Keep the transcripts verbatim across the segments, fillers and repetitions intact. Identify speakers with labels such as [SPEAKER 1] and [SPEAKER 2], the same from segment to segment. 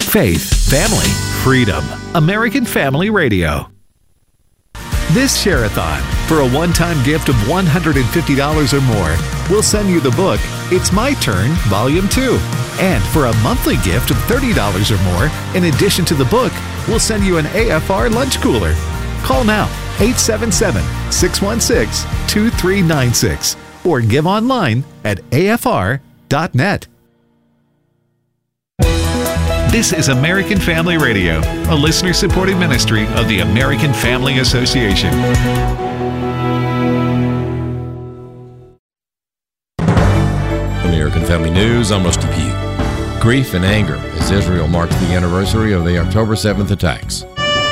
[SPEAKER 1] faith, family, freedom. American Family Radio. This Share-a-thon, for a one-time gift of one hundred fifty dollars or more, we'll send you the book, It's My Turn, Volume two. And for a monthly gift of thirty dollars or more, in addition to the book, we'll send you an A F R lunch cooler. Call now, eight seven seven, six one six, two three nine six, or give online at A F R dot net. This is American Family Radio, a listener-supported ministry of the American Family Association.
[SPEAKER 2] American Family News, I'm Rusty Pugh. Grief and anger as Israel marks the anniversary of the October seventh attacks.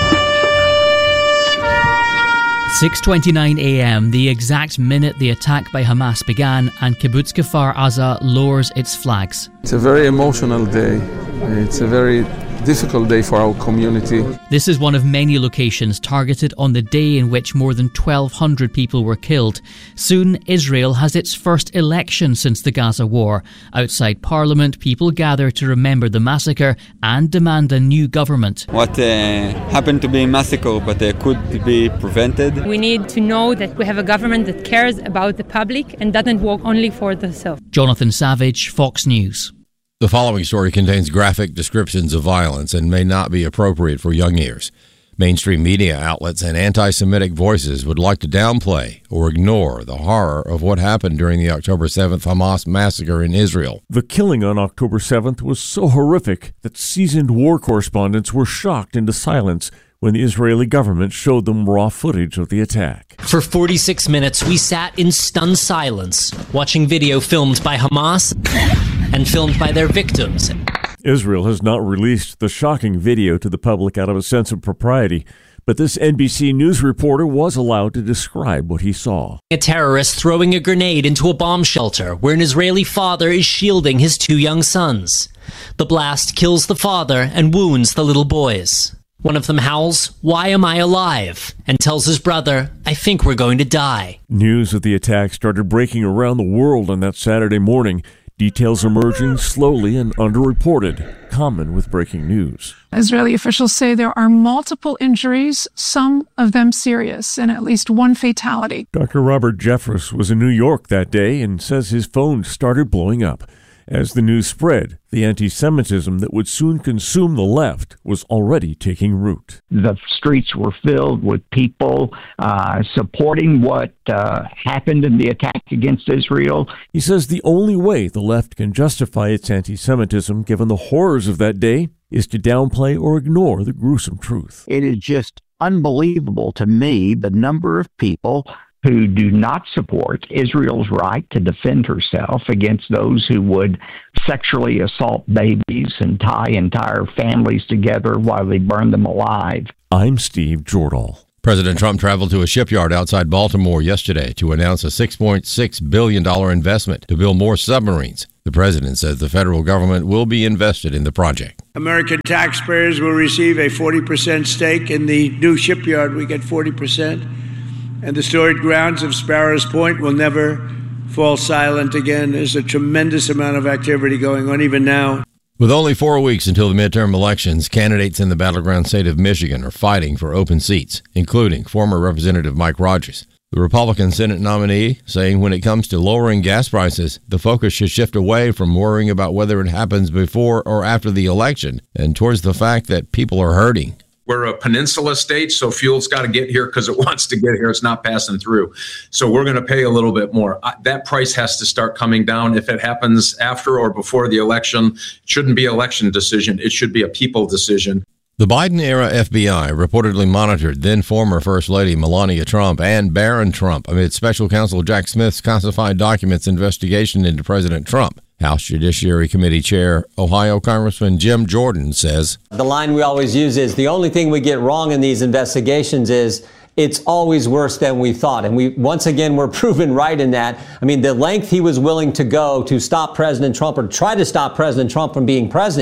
[SPEAKER 3] six twenty-nine a.m., the exact minute the attack by Hamas began, and Kibbutz Kfar Aza lowers its flags.
[SPEAKER 4] It's a very emotional day. It's a very difficult day for our community.
[SPEAKER 3] This is one of many locations targeted on the day in which more than twelve hundred people were killed. Soon, Israel has its first election since the Gaza war. Outside Parliament, people gather to remember the massacre and demand a new government.
[SPEAKER 5] What uh, happened to be a massacre, but uh, could be prevented.
[SPEAKER 6] We need to know that we have a government that cares about the public and doesn't work only for themselves.
[SPEAKER 3] Jonathan Savage, Fox News.
[SPEAKER 2] The following story contains graphic descriptions of violence and may not be appropriate for young ears. Mainstream media outlets and anti-Semitic voices would like to downplay or ignore the horror of what happened during the October seventh Hamas massacre in Israel.
[SPEAKER 7] The killing on October seventh was so horrific that seasoned war correspondents were shocked into silence when the Israeli government showed them raw footage of the attack.
[SPEAKER 8] For forty-six minutes, we sat in stunned silence, watching video filmed by Hamas and filmed by their victims.
[SPEAKER 7] Israel has not released the shocking video to the public out of a sense of propriety, but this N B C News reporter was allowed to describe what he saw.
[SPEAKER 8] A terrorist throwing a grenade into a bomb shelter where an Israeli father is shielding his two young sons. The blast kills the father and wounds the little boys. One of them howls, "Why am I alive?" and tells his brother, "I think we're going to die."
[SPEAKER 7] News of the attack started breaking around the world on that Saturday morning. Details emerging slowly and underreported, common with breaking news.
[SPEAKER 9] Israeli officials say there are multiple injuries, some of them serious, and at least one fatality.
[SPEAKER 7] Doctor Robert Jeffress was in New York that day and says his phone started blowing up. As the news spread, the anti-Semitism that would soon consume the left was already taking root.
[SPEAKER 10] The streets were filled with people uh, supporting what uh, happened in the attack against Israel.
[SPEAKER 7] He says the only way the left can justify its anti-Semitism, given the horrors of that day, is to downplay or ignore the gruesome truth.
[SPEAKER 10] It is just unbelievable to me the number of people who do not support Israel's right to defend herself against those who would sexually assault babies and tie entire families together while they burn them alive.
[SPEAKER 7] I'm Steve Jordahl.
[SPEAKER 2] President Trump traveled to a shipyard outside Baltimore yesterday to announce a six point six billion dollars investment to build more submarines. The president says the federal government will be invested in the project.
[SPEAKER 11] American taxpayers will receive a forty percent stake in the new shipyard. We get forty percent. And the storage grounds of Sparrows Point will never fall silent again. There's a tremendous amount of activity going on even now.
[SPEAKER 2] With only four weeks until the midterm elections, candidates in the battleground state of Michigan are fighting for open seats, including former Representative Mike Rogers. The Republican Senate nominee saying when it comes to lowering gas prices, the focus should shift away from worrying about whether it happens before or after the election and towards the fact that people are hurting.
[SPEAKER 12] We're a peninsula state, so fuel's got to get here because it wants to get here. It's not passing through. So we're going to pay a little bit more. That price has to start coming down. If it happens after or before the election, it shouldn't be an election decision. It should be a people decision.
[SPEAKER 2] The Biden-era F B I reportedly monitored then-former First Lady Melania Trump and Barron Trump amid Special Counsel Jack Smith's classified documents investigation into President Trump. House Judiciary Committee Chair, Ohio Congressman Jim Jordan says,
[SPEAKER 13] the line we always use is the only thing we get wrong in these investigations is it's always worse than we thought. And we, once again, we're proven right in that. I mean, the length he was willing to go to stop President Trump or try to stop President Trump from being president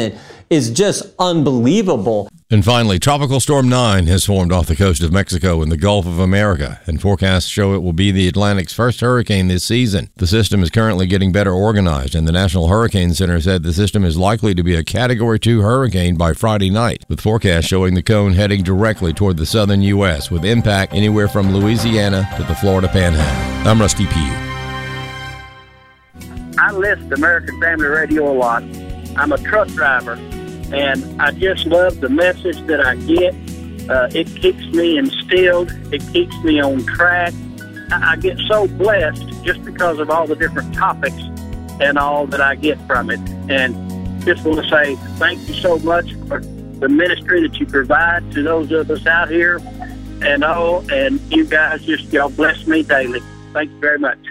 [SPEAKER 13] is just unbelievable.
[SPEAKER 2] And finally, Tropical Storm nine has formed off the coast of Mexico in the Gulf of America, and forecasts show it will be the Atlantic's first hurricane this season. The system is currently getting better organized, and the National Hurricane Center said the system is likely to be a Category two hurricane by Friday night, with forecasts showing the cone heading directly toward the southern U S, with impact anywhere from Louisiana to the Florida Panhandle. I'm Rusty Pugh.
[SPEAKER 14] I listen to American Family Radio a lot. I'm a truck driver, and I just love the message that I get. Uh, it keeps me instilled. It keeps me on track. I, I get so blessed just because of all the different topics and all that I get from it. And just want to say thank you so much for the ministry that you provide to those of us out here and all. And you guys just, y'all bless me daily. Thank you very much.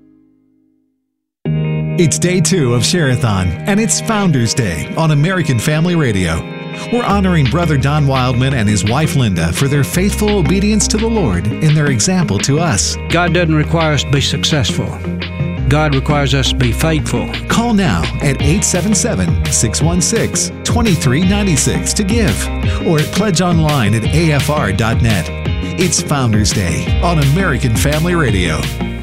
[SPEAKER 1] It's day two of Share-a-thon, and it's Founders Day on American Family Radio. We're honoring Brother Don Wildman and his wife Linda for their faithful obedience to the Lord and their example to us.
[SPEAKER 15] God doesn't require us to be successful. God requires us to be faithful.
[SPEAKER 1] Call now at eight seven seven, six one six, two three nine six to give, or at pledge online at A F R dot net. It's Founders Day on American Family Radio.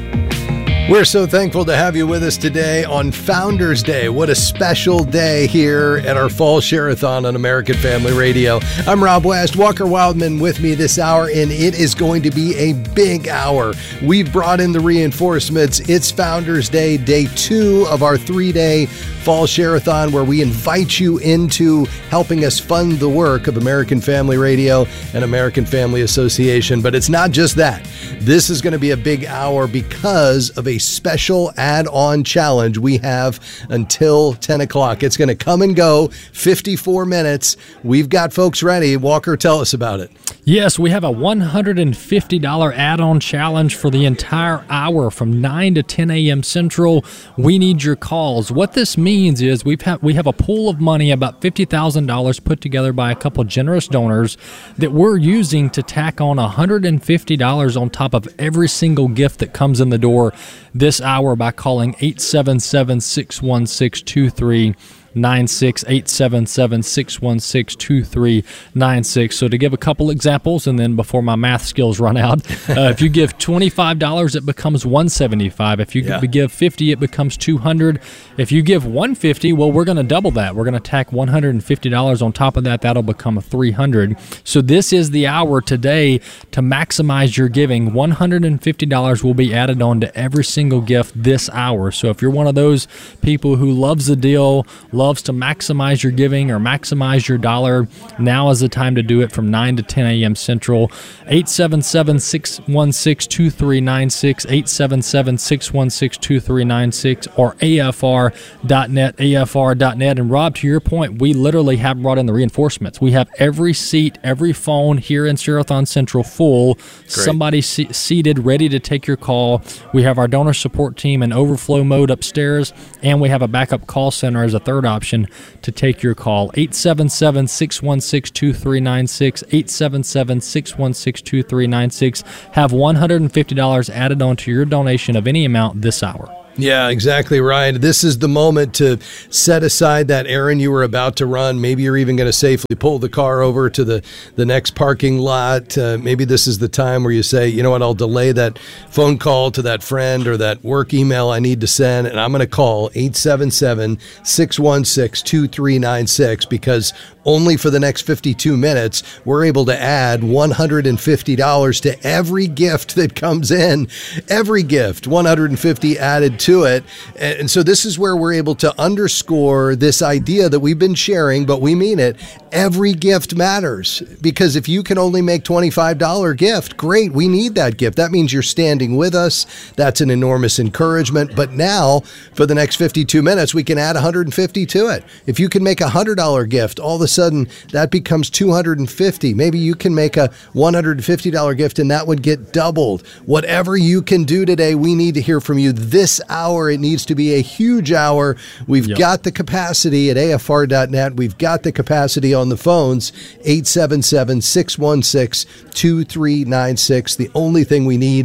[SPEAKER 16] We're so thankful to have you with us today on Founders Day. What a special day here at our Fall Share-a-thon on American Family Radio. I'm Rob West, Walker Wildman with me this hour, and it is going to be a big hour. We've brought in the reinforcements. It's Founders Day, day two of our three-day Fall Share-a-thon, where we invite you into helping us fund the work of American Family Radio and American Family Association. But it's not just that. This is going to be a big hour because of a special add-on challenge we have until ten o'clock. It's going to come and go, fifty-four minutes. We've got folks ready. Walker, tell us about it.
[SPEAKER 17] Yes, we have a one hundred fifty dollars add-on challenge for the entire hour from nine to ten a.m. Central. We need your calls. What this means is we've ha- we have a pool of money, about fifty thousand dollars put together by a couple generous donors that we're using to tack on one hundred fifty dollars on top of every single gift that comes in the door this hour by calling eight seven seven, six one six, two three nine six, eight seven seven, six one six, two three nine six. So to give a couple examples, and then before my math skills run out, uh, if you give twenty-five dollars, it becomes one hundred seventy-five dollars. If you yeah. give fifty dollars, it becomes two hundred dollars. If you give one hundred fifty dollars, well, we're going to double that. We're going to tack one hundred fifty dollars on top of that. That'll become three hundred dollars. So this is the hour today to maximize your giving. one hundred fifty dollars will be added on to every single gift this hour. So if you're one of those people who loves the deal, loves to maximize your giving or maximize your dollar, now is the time to do it from nine to ten a.m. Central. eight seven seven, six one six, two three nine six, eight seven seven, six one six, two three nine six, or A F R dot net, A F R dot net. And Rob, to your point, we literally have brought in the reinforcements. We have every seat, every phone here in Share-a-thon Central full. Great. Somebody se- seated, ready to take your call. We have our donor support team in overflow mode upstairs, and we have a backup call center as a third option to take your call. eight seven seven, six one six, two three nine six, eight seven seven, six one six, two three nine six. Have one hundred fifty dollars added onto your donation of any amount this hour.
[SPEAKER 16] Yeah, exactly right. This is the moment to set aside that errand you were about to run. Maybe you're even going to safely pull the car over to the, the next parking lot. Uh, maybe this is the time where you say, you know what, I'll delay that phone call to that friend or that work email I need to send, and I'm going to call eight seven seven, six one six, two three nine six, because only for the next fifty-two minutes, we're able to add one hundred fifty dollars to every gift that comes in. Every gift, one hundred fifty dollars added to it. And so this is where we're able to underscore this idea that we've been sharing, but we mean it. Every gift matters, because if you can only make twenty-five dollars gift, great, we need that gift. That means you're standing with us. That's an enormous encouragement. But now, for the next fifty-two minutes, we can add one hundred fifty to it. If you can make a one hundred dollars gift, all of a sudden that becomes two hundred fifty. Maybe you can make a one hundred fifty dollars gift and that would get doubled. Whatever you can do today, we need to hear from you this hour. It needs to be a huge hour. We've yep. got the capacity at A F R dot net. We've got the capacity on the phones, eight seven seven, six one six, two three nine six. The only thing we need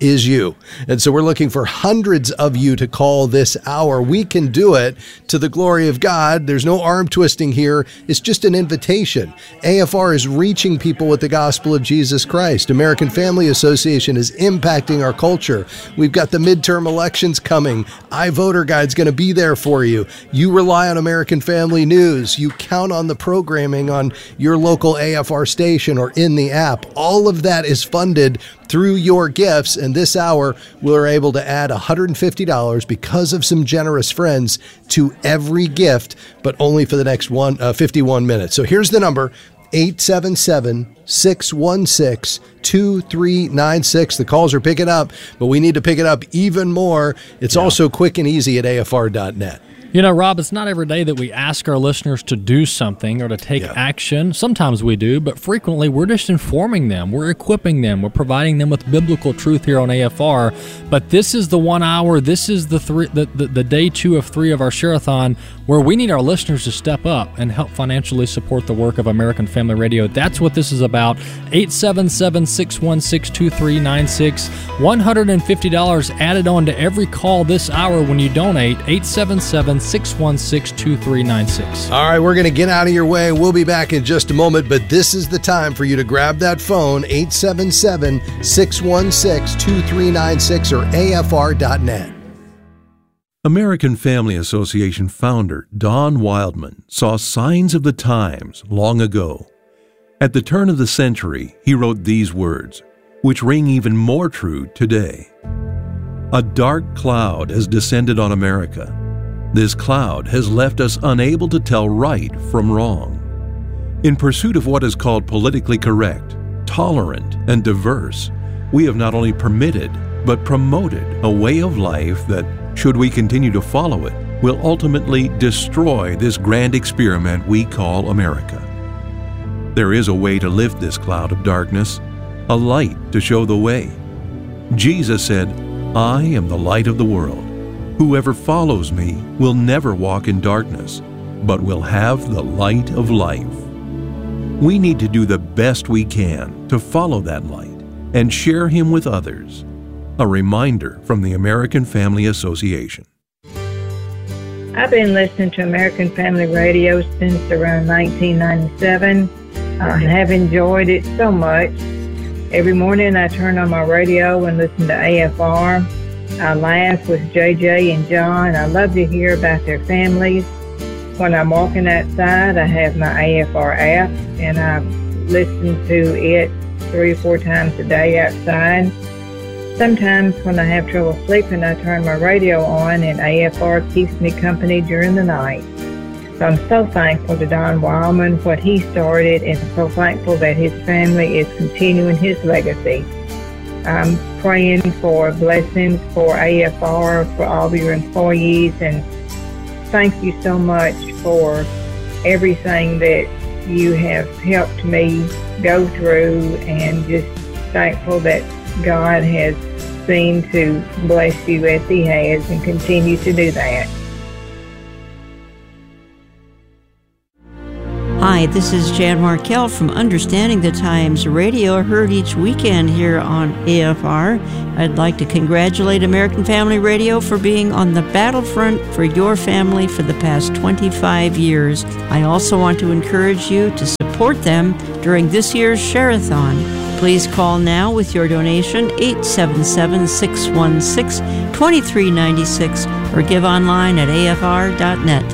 [SPEAKER 16] is you. And so we're looking for hundreds of you to call this hour. We can do it to the glory of God. There's no arm twisting here. It's just an invitation. A F R is reaching people with the gospel of Jesus Christ. American Family Association is impacting our culture. We've got the midterm elections coming. iVoter Guide's going to be there for you. You rely on American Family News. You count on the programming on your local A F R station or in the app. All of that is funded through your gifts, and this hour we're able to add one hundred fifty dollars because of some generous friends to every gift, but only for the next one uh, fifty-one minutes. So here's the number, eight seven seven, six one six, two three nine six. The calls are picking up, but we need to pick it up even more. It's yeah. also quick and easy at A F R dot net.
[SPEAKER 17] You know, Rob, it's not every day that we ask our listeners to do something or to take yeah. action. Sometimes we do, but frequently we're just informing them. We're equipping them. We're providing them with biblical truth here on A F R. But this is the one hour, this is the three, the, the, the day two of three of our Share-a-thon, where we need our listeners to step up and help financially support the work of American Family Radio. That's what this is about. eight seven seven, six one six, two three nine six. one hundred fifty dollars added on to every call this hour when you donate. eight seven seven, six one six, two three nine six.
[SPEAKER 16] All right, we're going to get out of your way. We'll be back in just a moment, but this is the time for you to grab that phone, eight seven seven, six one six, two three nine six or A F R dot net.
[SPEAKER 18] American Family Association founder Don Wildman saw signs of the times long ago. At the turn of the century, he wrote these words, which ring even more true today. A dark cloud has descended on America. This cloud has left us unable to tell right from wrong. In pursuit of what is called politically correct, tolerant, and diverse, we have not only permitted, but promoted a way of life that, should we continue to follow it, will ultimately destroy this grand experiment we call America. There is a way to lift this cloud of darkness, a light to show the way. Jesus said, "I am the light of the world. Whoever follows me will never walk in darkness, but will have the light of life." We need to do the best we can to follow that light and share him with others. A reminder from the American Family Association.
[SPEAKER 19] I've been listening to American Family Radio since around nineteen ninety-seven. I have enjoyed it so much. Every morning I turn on my radio and listen to A F R. I laugh with J J and John. I love to hear about their families. When I'm walking outside, I have my A F R app, and I listen to it three or four times a day outside. Sometimes when I have trouble sleeping, I turn my radio on, and A F R keeps me company during the night. So I'm so thankful to Don Wildman, what he started, and so thankful that his family is continuing his legacy. I'm praying for blessings for A F R, for all of your employees, and thank you so much for everything that you have helped me go through, and just thankful that God has seemed to bless you as he has and continue to do that.
[SPEAKER 20] Hi, this is Jan Markell from Understanding the Times Radio, heard each weekend here on A F R. I'd like to congratulate American Family Radio for being on the battlefront for your family for the past twenty-five years. I also want to encourage you to support them during this year's Share-a-thon. Please call now with your donation, eight seven seven, six one six, two three nine six, or give online at A F R dot net.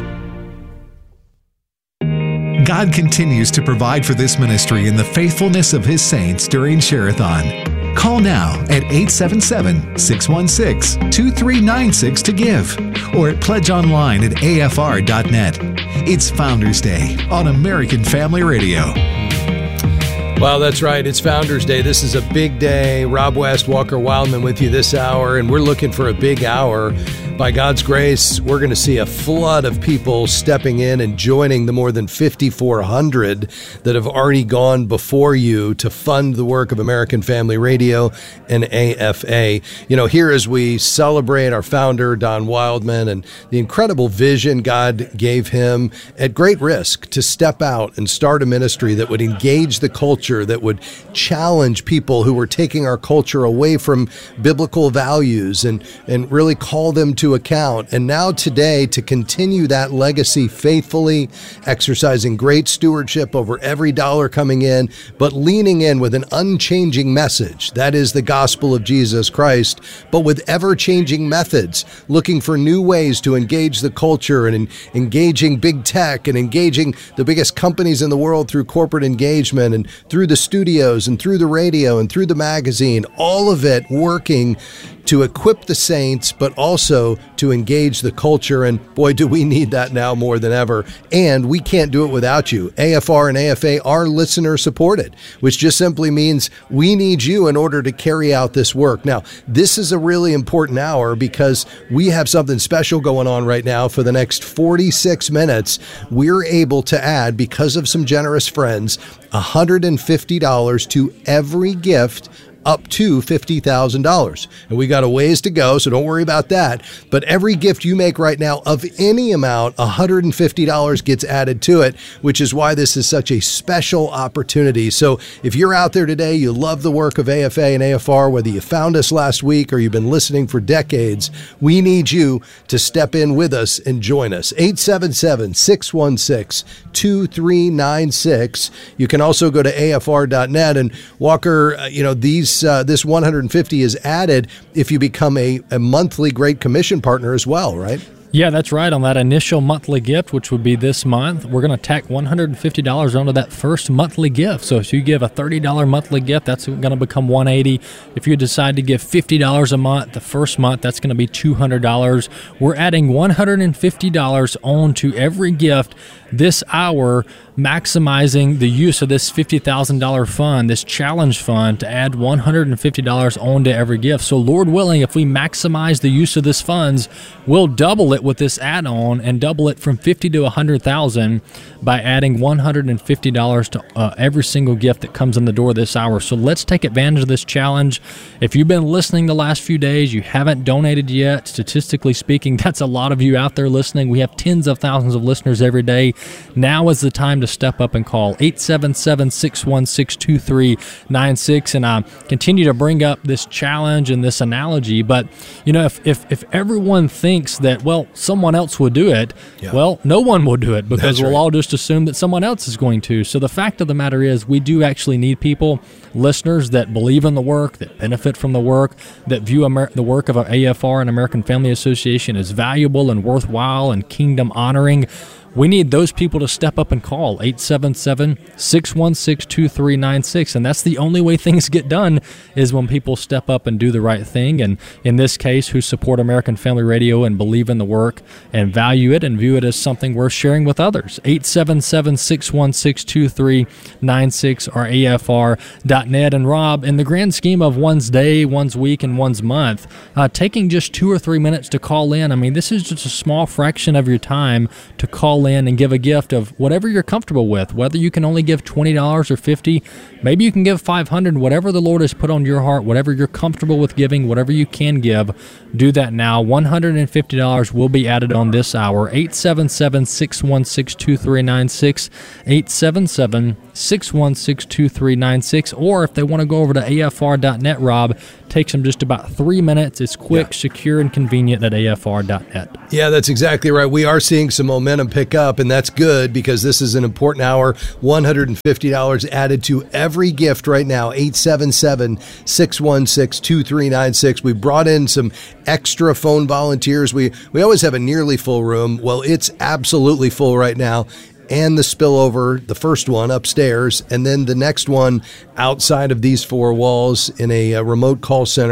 [SPEAKER 1] God continues to provide for this ministry in the faithfulness of his saints during Share-a-thon. Call now at eight seven seven, six one six, two three nine six to give, or at pledge online at A F R dot net. It's Founders Day on American Family Radio.
[SPEAKER 16] Well, that's right. It's Founders Day. This is a big day. Rob West, Walker Wildman with you this hour, and we're looking for a big hour By God's grace, we're going to see a flood of people stepping in and joining the more than fifty-four hundred that have already gone before you to fund the work of American Family Radio and A F A. You know, here as we celebrate our founder, Don Wildman, and the incredible vision God gave him at great risk to step out and start a ministry that would engage the culture, that would challenge people who were taking our culture away from biblical values and, and really call them to account. And now today, to continue that legacy faithfully, exercising great stewardship over every dollar coming in, but leaning in with an unchanging message. That is the gospel of Jesus Christ, but with ever-changing methods, looking for new ways to engage the culture and en- engaging big tech and engaging the biggest companies in the world through corporate engagement and through the studios and through the radio and through the magazine, all of it working to equip the saints, but also to engage the culture. And boy, do we need that now more than ever. And we can't do it without you. A F R and A F A are listener supported, which just simply means we need you in order to carry out this work. Now, this is a really important hour because we have something special going on right now. For the next forty-six minutes, we're able to add, because of some generous friends, one hundred fifty dollars to every gift up to fifty thousand dollars. And we got a ways to go, so don't worry about that. But every gift you make right now of any amount, one hundred fifty dollars gets added to it, which is why this is such a special opportunity. So if you're out there today, you love the work of A F A and A F R, whether you found us last week or you've been listening for decades, we need you to step in with us and join us. eight seven seven, six one six, two three nine six. You can also go to A F R dot net. And Walker, uh, you know, these Uh, this one hundred fifty is added if you become a, a monthly Great Commission partner as well, right?
[SPEAKER 17] Yeah, that's right. On that initial monthly gift, which would be this month, we're going to tack one hundred fifty dollars onto that first monthly gift. So if you give a thirty dollars monthly gift, that's going to become one hundred eighty dollars. If you decide to give fifty dollars a month, the first month, that's going to be two hundred dollars. We're adding one hundred fifty dollars onto every gift this hour, maximizing the use of this fifty thousand dollars fund, this challenge fund, to add one hundred fifty dollars onto every gift. So Lord willing, if we maximize the use of this funds, we'll double it with this add-on and double it from fifty to one hundred thousand by adding one hundred fifty dollars to uh, every single gift that comes in the door this hour. So let's take advantage of this challenge. If you've been listening the last few days, you haven't donated yet, statistically speaking, that's a lot of you out there listening. We have tens of thousands of listeners every day. Now is the time to step up and call eight seven seven, six one six, two three nine six. And I continue to bring up this challenge and this analogy. But, you know, if, if, if everyone thinks that, well, someone else will do it, yeah. well, no one will do it because That's we'll right. all just assume that someone else is going to. So the fact of the matter is we do actually need people, listeners that believe in the work, that benefit from the work, that view Amer- the work of A F R and American Family Association as valuable and worthwhile and kingdom honoring. We need those people to step up and call eight seven seven, six one six, two three nine six. And that's the only way things get done, is when people step up and do the right thing. And in this case, who support American Family Radio and believe in the work and value it and view it as something worth sharing with others. eight seven seven, six one six, two three nine six or A F R dot net. And Rob, in the grand scheme of one's day, one's week, and one's month, uh, taking just two or three minutes to call in, I mean, this is just a small fraction of your time to call in and give a gift of whatever you're comfortable with, whether you can only give twenty dollars or fifty dollars, maybe you can give five hundred dollars, whatever the Lord has put on your heart, whatever you're comfortable with giving, whatever you can give, do that now. one hundred fifty dollars will be added on this hour. eight seven seven, six one six, two three nine six, eight seven seven, six one six, two three nine six, or if they want to go over to A F R dot net, Rob, takes them just about three minutes. It's quick, yeah. secure, and convenient at A F R dot net.
[SPEAKER 16] Yeah, that's exactly right. We are seeing some momentum pick up, and that's good because this is an important hour. one hundred fifty dollars added to every gift right now. eight seven seven, six one six, two three nine six. We brought in some extra phone volunteers. We, we always have a nearly full room. Well, it's absolutely full right now. And the spillover, the first one upstairs, and then the next one outside of these four walls in a, a remote call center.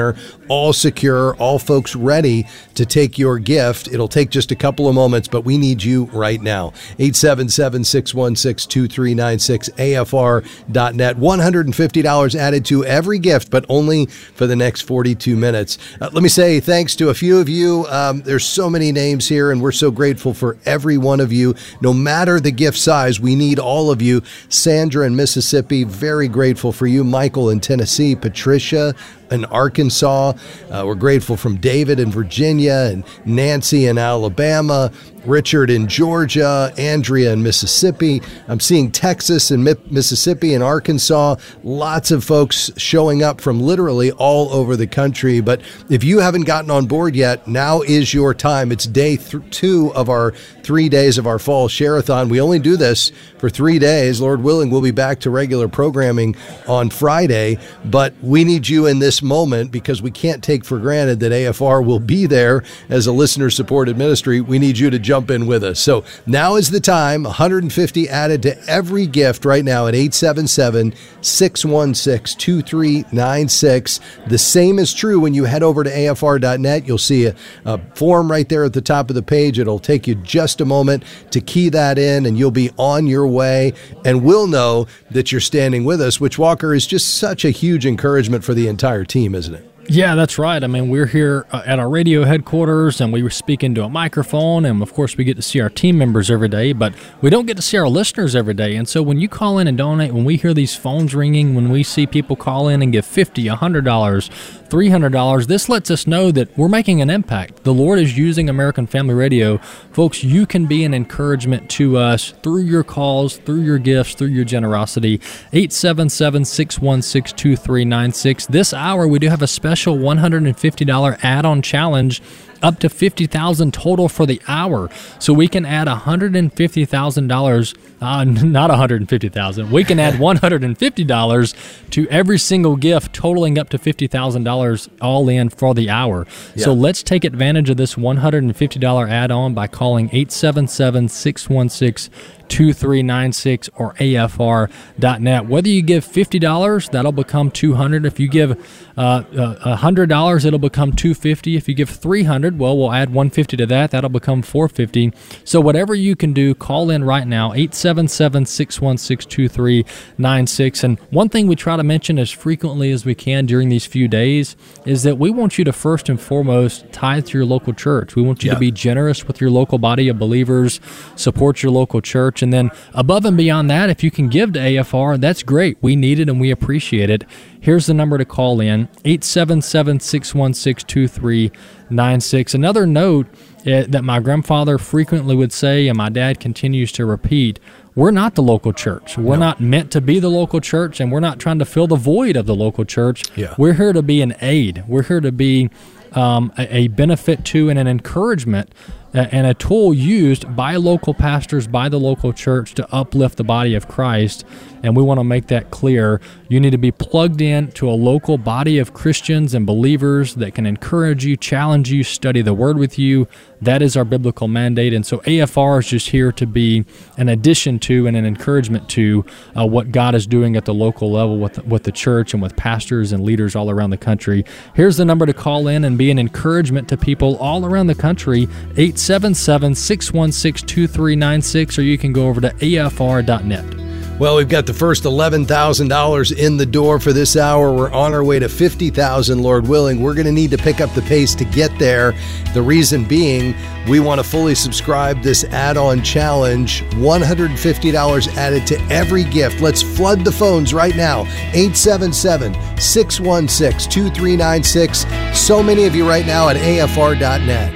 [SPEAKER 16] all secure, all folks ready to take your gift. It'll take just a couple of moments, but we need you right now. eight seven seven, six one six, two three nine six, A F R dot net. one hundred fifty dollars added to every gift, but only for the next forty-two minutes. Uh, let me say thanks to a few of you. Um, there's so many names here, and we're so grateful for every one of you. No matter the gift size, we need all of you. Sandra in Mississippi, very grateful for you. Michael in Tennessee, Patricia in Arkansas. Uh, we're grateful from David in Virginia and Nancy in Alabama, Richard in Georgia, Andrea in Mississippi. I'm seeing Texas and Mississippi and Arkansas. Lots of folks showing up from literally all over the country. But if you haven't gotten on board yet, now is your time. It's day th- two of our three days of our fall share-a-thon. We only do this for three days. Lord willing, we'll be back to regular programming on Friday. But we need you in this moment because we can't take for granted that A F R will be there as a listener-supported ministry. We need you to jump in with us. So now is the time. one hundred fifty added to every gift right now at eight seven seven, six one six, two three nine six. The same is true when you head over to A F R dot net. You'll see a, a form right there at the top of the page. It'll take you just a moment to key that in, and you'll be on your way, and we'll know that you're standing with us, which, Walker, is just such a huge encouragement for the entire team, isn't it?
[SPEAKER 17] Yeah, that's right. I mean, we're here uh, at our radio headquarters, and we speak into a microphone, and of course we get to see our team members every day, but we don't get to see our listeners every day. And so when you call in and donate, when we hear these phones ringing, when we see people call in and give fifty dollars, one hundred dollars, three hundred dollars, this lets us know that we're making an impact. The Lord is using American Family Radio. Folks, you can be an encouragement to us through your calls, through your gifts, through your generosity. eight seven seven, six one six, two three nine six. This hour, we do have a special one hundred fifty dollars add-on challenge, up to fifty thousand dollars total for the hour. So we can add one hundred fifty thousand dollars, uh, not one hundred fifty thousand dollars. We can add one hundred fifty dollars to every single gift, totaling up to fifty thousand dollars all in for the hour. Yeah. So let's take advantage of this one hundred fifty dollars add-on by calling eight seven seven, six one six, two three nine six or A F R dot net. Whether you give fifty dollars, that'll become two hundred dollars. If you give uh, uh, one hundred dollars, it'll become two hundred fifty dollars. If you give three hundred dollars, well, we'll add one hundred fifty dollars to that. That'll become four hundred fifty dollars. So whatever you can do, call in right now, eight seven seven, six one six, two three nine six. And one thing we try to mention as frequently as we can during these few days is that we want you to first and foremost tithe to your local church. We want you yeah. to be generous with your local body of believers, support your local church. And then above and beyond that, if you can give to A F R, that's great. We need it and we appreciate it. Here's the number to call in, eight seven seven, six one six, two three nine six. Another note uh, that my grandfather frequently would say, and my dad continues to repeat, we're not the local church. We're no. not meant to be the local church, and we're not trying to fill the void of the local church.
[SPEAKER 16] Yeah.
[SPEAKER 17] We're here to be an aid. We're here to be um, a, a benefit to and an encouragement and a tool used by local pastors, by the local church to uplift the body of Christ. And we want to make that clear. You need to be plugged in to a local body of Christians and believers that can encourage you, challenge you, study the Word with you. That is our biblical mandate. And so A F R is just here to be an addition to and an encouragement to uh, what God is doing at the local level with, with the church and with pastors and leaders all around the country. Here's the number to call in and be an encouragement to people all around the country, eight seven seven, six one six, two three nine six, or you can go over to A F R dot net.
[SPEAKER 16] Well, we've got the first eleven thousand dollars in the door for this hour. We're on our way to fifty thousand dollars, Lord willing. We're going to need to pick up the pace to get there. The reason being, we want to fully subscribe this add-on challenge. one hundred fifty dollars added to every gift. Let's flood the phones right now. eight seven seven, six one six, two three nine six. So many of you right now at A F R dot net.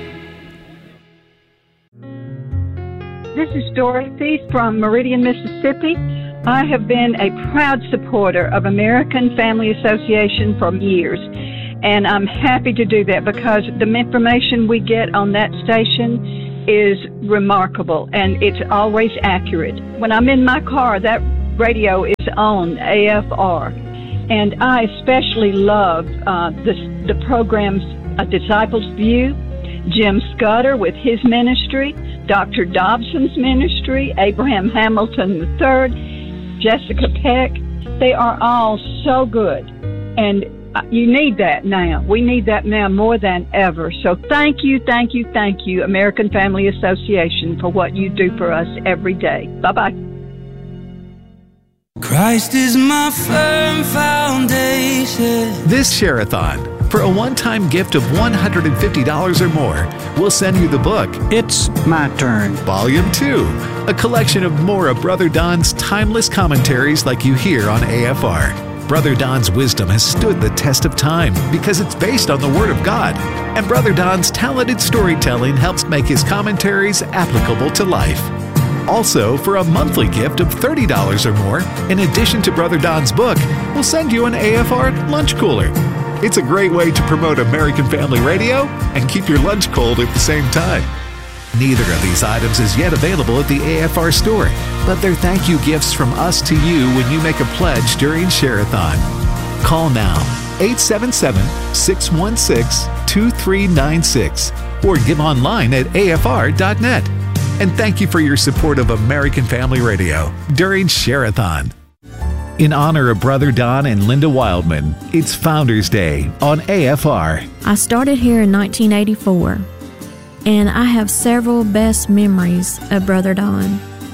[SPEAKER 21] This is Dorothy from Meridian, Mississippi. I have been a proud supporter of American Family Association for years, and I'm happy to do that because the information we get on that station is remarkable, and it's always accurate. When I'm in my car, that radio is on, A F R, and I especially love uh, the, the programs A Disciple's View, Jim Scudder with his ministry, Doctor Dobson's ministry, Abraham Hamilton the third, Jessica Peck. They are all so good. And you need that now. We need that now more than ever. So thank you, thank you, thank you, American Family Association, for what you do for us every day. Bye-bye.
[SPEAKER 4] Christ is my firm foundation.
[SPEAKER 1] This Share-a-thon, for a one-time gift of one hundred fifty dollars or more, we'll send you the book, It's My Turn, Volume two, a collection of more of Brother Don's timeless commentaries like you hear on A F R. Brother Don's wisdom has stood the test of time because it's based on the Word of God, and Brother Don's talented storytelling helps make his commentaries applicable to life. Also, for a monthly gift of thirty dollars or more, in addition to Brother Don's book, we'll send you an A F R lunch cooler. It's a great way to promote American Family Radio and keep your lunch cold at the same time. Neither of these items is yet available at the A F R store, but they're thank you gifts from us to you when you make a pledge during Share-a-thon. Call now, eight seven seven, six one six, two three nine six, or give online at A F R dot net. And thank you for your support of American Family Radio during Share-a-thon. In honor of Brother Don and Linda Wildman, it's Founders Day on A F R.
[SPEAKER 22] I started here in nineteen eighty-four, and I have several best memories of Brother Don.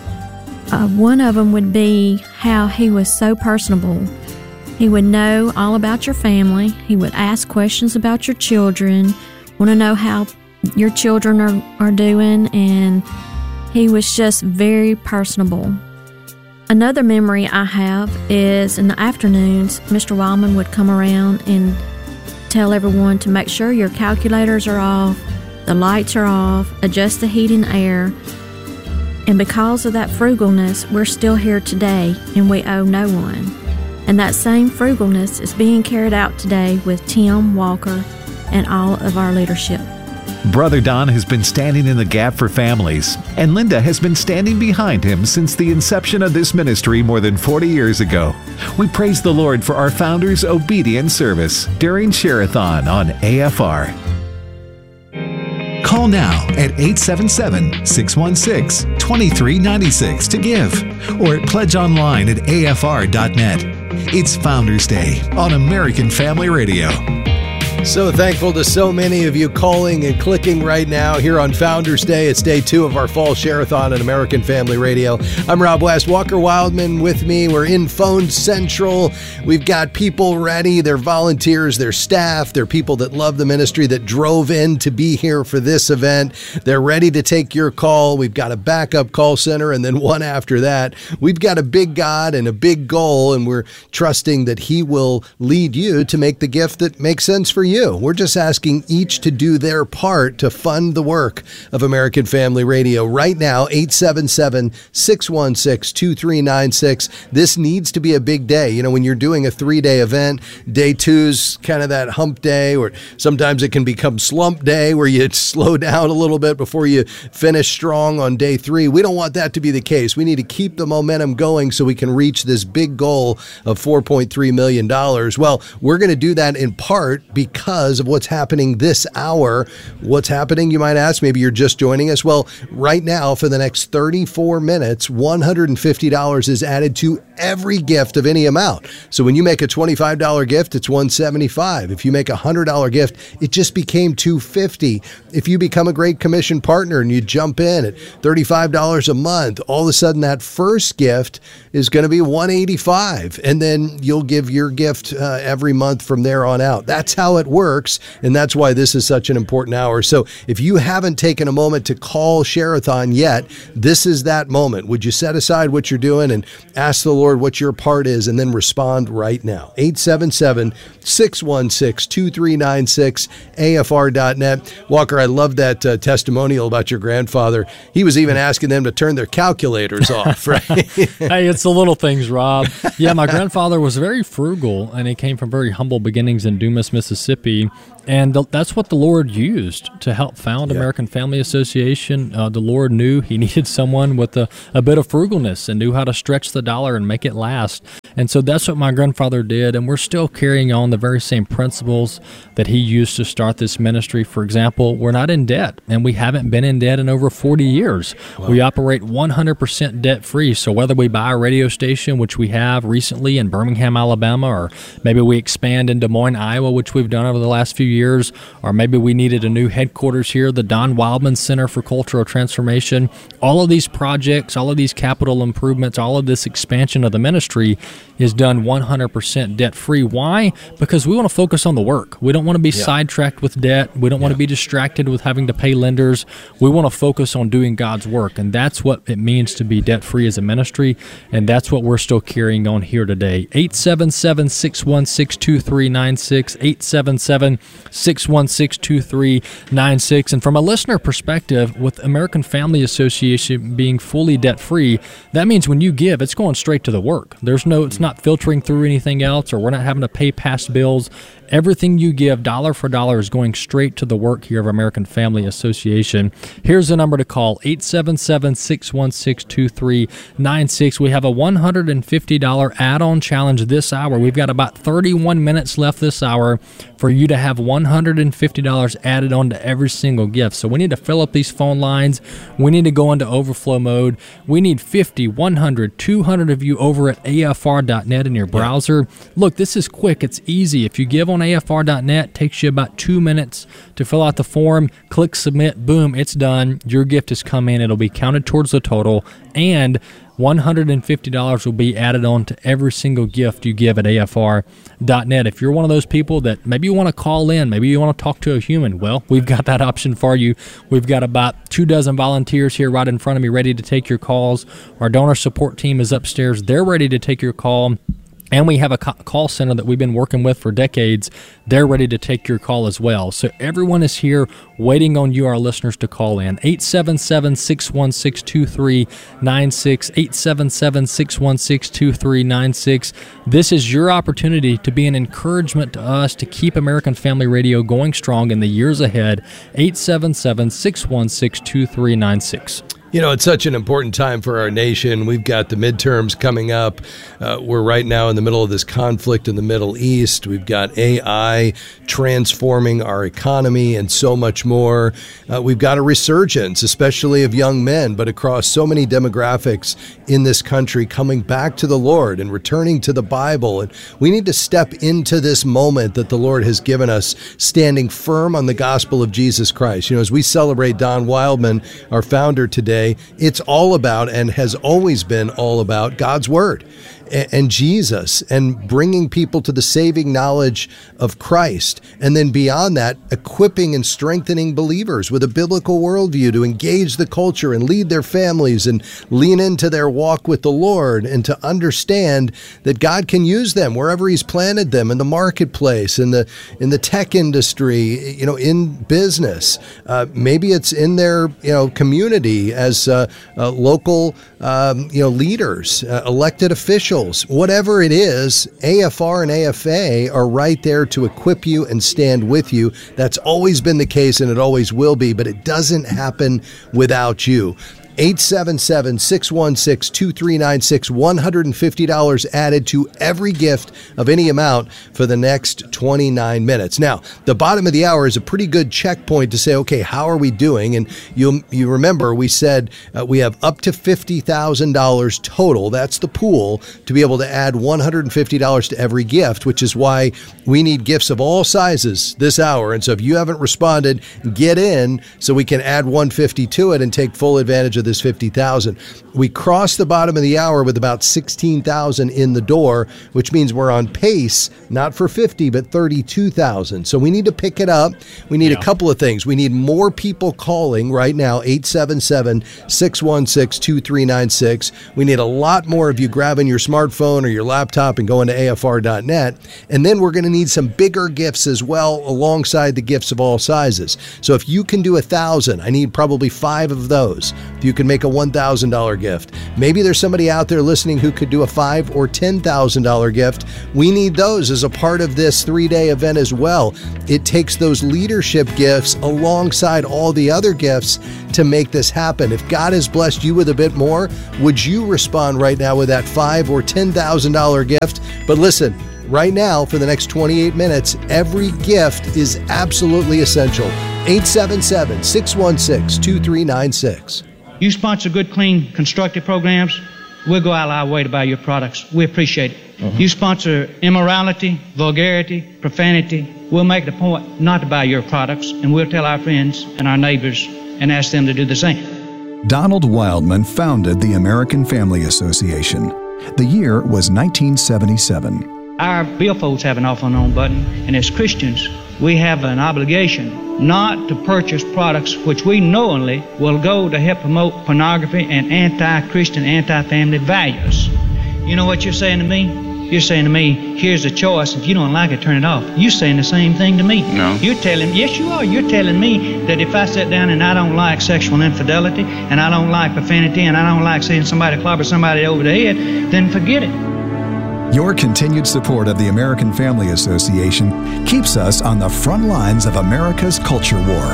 [SPEAKER 22] Uh, one of them would be how he was so personable. He would know all about your family. He would ask questions about your children, want to know how your children are, are doing, and he was just very personable. Another memory I have is in the afternoons, Mister Wildman would come around and tell everyone to make sure your calculators are off, the lights are off, adjust the heat and air. And because of that frugalness, we're still here today and we owe no one. And that same frugalness is being carried out today with Tim Walker and all of our leadership.
[SPEAKER 1] Brother Don has been standing in the gap for families, and Linda has been standing behind him since the inception of this ministry more than forty years ago. We praise the Lord for our founders' obedient service during Share-a-thon on A F R. Call now at eight seven seven, six one six, two three nine six to give, or pledge online at A F R dot net. It's Founders Day on American Family Radio.
[SPEAKER 16] So thankful to so many of you calling and clicking right now here on Founders Day. It's day two of our fall Share-a-thon at American Family Radio. I'm Rob West. Walker Wildman with me. We're in Phone Central. We've got people ready. They're volunteers, they're staff, they're people that love the ministry that drove in to be here for this event. They're ready to take your call. We've got a backup call center and then one after that. We've got a big God and a big goal, and we're trusting that He will lead you to make the gift that makes sense for you. We're just asking each to do their part to fund the work of American Family Radio. Right now, eight seven seven, six one six, two three nine six. This needs to be a big day. You know, when you're doing a three-day event, day two's kind of that hump day, or sometimes it can become slump day where you slow down a little bit before you finish strong on day three. We don't want that to be the case. We need to keep the momentum going so we can reach this big goal of four point three million dollars. Well, we're going to do that in part because Because of what's happening this hour. What's happening, you might ask? Maybe you're just joining us. Well, right now, for the next thirty-four minutes, one hundred fifty dollars is added to every gift of any amount. So when you make a twenty-five dollars gift, it's one hundred seventy-five dollars. If you make a one hundred dollars gift, it just became two hundred fifty dollars. If you become a Great Commission partner and you jump in at thirty-five dollars a month, all of a sudden that first gift is going to be one hundred eighty-five dollars. And then you'll give your gift uh, every month from there on out. That's how it works, and that's why this is such an important hour. So if you haven't taken a moment to call Share-a-thon yet, this is that moment. Would you set aside what you're doing and ask the Lord what your part is, and then respond right now? eight seven seven, six one six, two three nine six, A F R dot net. Walker, I love that uh, testimonial about your grandfather. He was even asking them to turn their calculators off, right?
[SPEAKER 17] Hey, it's the little things, Rob. Yeah, my grandfather was very frugal, and he came from very humble beginnings in Dumas, Mississippi. And th- that's what the Lord used to help found yeah. American Family Association. Uh, the Lord knew He needed someone with a, a bit of frugalness and knew how to stretch the dollar and make it last. And so that's what my grandfather did, and we're still carrying on the very same principles that he used to start this ministry. For example, we're not in debt, and we haven't been in debt in over forty years. Wow. We operate one hundred percent debt-free, so whether we buy a radio station, which we have recently in Birmingham, Alabama, or maybe we expand in Des Moines, Iowa, which we've done over the last few years, or maybe we needed a new headquarters here, the Don Wildman Center for Cultural Transformation. All of these projects, all of these capital improvements, all of this expansion of the ministry is done one hundred percent debt-free. Why? Because we want to focus on the work. We don't want to be yeah. sidetracked with debt. We don't want yeah. to be distracted with having to pay lenders. We want to focus on doing God's work, and that's what it means to be debt-free as a ministry, and that's what we're still carrying on here today. eight seven seven, six one six, two three nine six, eight seven seven, six one six, two three nine six. And from a listener perspective, with American Family Association being fully debt-free, that means when you give, it's going straight to the work. There's no, it's not filtering through anything else, or we're not having to pay past bills. Everything you give, dollar for dollar, is going straight to the work here of American Family Association. Here's the number to call, eight seven seven, six one six, two three nine six. We have a one hundred fifty dollars add-on challenge this hour. We've got about thirty-one minutes left this hour for you to have one hundred fifty dollars added on to every single gift. So we need to fill up these phone lines. We need to go into overflow mode. We need fifty, one hundred, two hundred of you over at A F R dot net in your browser. Look, this is quick. It's easy. If you give on A F R dot net, it takes you about two minutes to fill out the form. Click submit. Boom, it's done. Your gift has come in. It'll be counted towards the total, and one hundred fifty dollars will be added on to every single gift you give at A F R dot net. If you're one of those people that maybe you want to call in, maybe you want to talk to a human, well, we've got that option for you. We've got about two dozen volunteers here right in front of me ready to take your calls. Our donor support team is upstairs. They're ready to take your call. And we have a call center that we've been working with for decades. They're ready to take your call as well. So everyone is here waiting on you, our listeners, to call in. eight seven seven, six one six, two three nine six, eight seven seven, six one six, two three nine six. This is your opportunity to be an encouragement to us to keep American Family Radio going strong in the years ahead. eight seven seven, six one six, two three nine six.
[SPEAKER 16] You know, it's such an important time for our nation. We've got the midterms coming up. Uh, we're right now in the middle of this conflict in the Middle East. We've got A I transforming our economy and so much more. Uh, we've got a resurgence, especially of young men, but across so many demographics in this country coming back to the Lord and returning to the Bible. And we need to step into this moment that the Lord has given us, standing firm on the gospel of Jesus Christ. You know, as we celebrate Don Wildman, our founder today, it's all about, and has always been all about, God's Word and Jesus, and bringing people to the saving knowledge of Christ. And then beyond that, equipping and strengthening believers with a biblical worldview to engage the culture and lead their families and lean into their walk with the Lord, and to understand that God can use them wherever He's planted them, in the marketplace, in the in the tech industry, you know, in business. Uh, maybe it's in their you know community as uh, uh, local um, you know leaders, uh, elected officials. Whatever it is, A F R and A F A are right there to equip you and stand with you. That's always been the case, and it always will be, but it doesn't happen without you. eight seven seven, six one six, two three nine six, one hundred fifty dollars added to every gift of any amount for the next twenty-nine minutes. Now, the bottom of the hour is a pretty good checkpoint to say, okay, how are we doing? And you you remember we said uh, we have up to fifty thousand dollars total. That's the pool to be able to add one hundred fifty dollars to every gift, which is why we need gifts of all sizes this hour. And so if you haven't responded, get in so we can add one hundred fifty dollars to it and take full advantage of this fifty thousand dollars. We crossed the bottom of the hour with about sixteen thousand dollars in the door, which means we're on pace, not for fifty, but thirty-two thousand dollars. So we need to pick it up. We need yeah. a couple of things. We need more people calling right now, eight seven seven, six one six, two three nine six. We need a lot more of you grabbing your smartphone or your laptop and going to A F R dot net. And then we're going to need some bigger gifts as well, alongside the gifts of all sizes. So if you can do a thousand, I need probably five of those. If you can make a one thousand dollars gift. Maybe there's somebody out there listening who could do a five thousand dollars or ten thousand dollars gift. We need those as a part of this three-day event as well. It takes those leadership gifts alongside all the other gifts to make this happen. If God has blessed you with a bit more, would you respond right now with that five thousand dollars or ten thousand dollars gift? But listen, right now, for the next twenty-eight minutes, every gift is absolutely essential. eight seven seven, six one six, two three nine six.
[SPEAKER 5] You sponsor good, clean, constructive programs, we'll go out of our way to buy your products. We appreciate it. Uh-huh. You sponsor immorality, vulgarity, profanity, we'll make it a point not to buy your products, and we'll tell our friends and our neighbors and ask them to do the same.
[SPEAKER 6] Donald Wildman founded the American Family Association. The year was nineteen seventy-seven.
[SPEAKER 5] Our billfolds have an off and on button, and as Christians, we have an obligation not to purchase products which we knowingly will go to help promote pornography and anti-Christian, anti-family values. You know what you're saying to me? You're saying to me, here's a choice. If you don't like it, turn it off. You're saying the same thing to me.
[SPEAKER 23] No.
[SPEAKER 5] You're telling, yes, you are. You're telling me that if I sit down and I don't like sexual infidelity, and I don't like profanity, and I don't like seeing somebody clobber somebody over the head, then forget it.
[SPEAKER 6] Your continued support of the American Family Association keeps us on the front lines of America's culture war.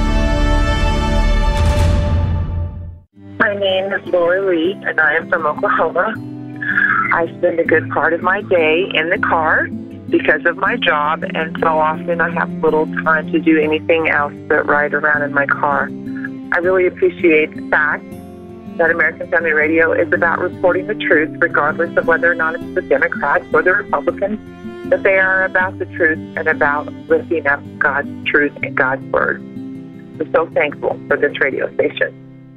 [SPEAKER 24] My name is Lori Lee, and I am from Oklahoma. I spend a good part of my day in the car because of my job, and so often I have little time to do anything else but ride around in my car. I really appreciate the fact that American Family Radio is about reporting the truth, regardless of whether or not it's the Democrats or the Republicans, that they are about the truth and about lifting up God's truth and God's word. I'm so thankful for this radio station.